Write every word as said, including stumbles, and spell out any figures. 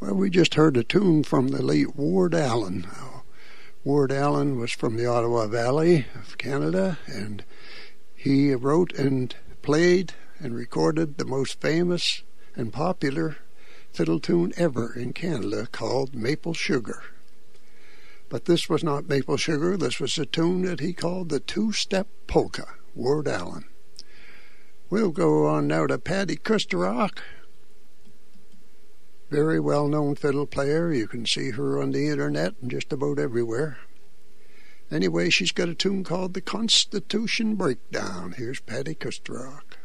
Well, we just heard a tune from the late Ward Allen. Ward Allen was from the Ottawa Valley of Canada, and he wrote and played and recorded the most famous and popular fiddle tune ever in Canada called Maple Sugar. But this was not Maple Sugar. This was a tune that he called the Two-Step Polka, Ward Allen. We'll go on now to Paddy Kusterok. Very well-known fiddle player. You can see her on the internet and just about everywhere. Anyway, she's got a tune called the Constitution Breakdown. Here's Paddy Kusterok.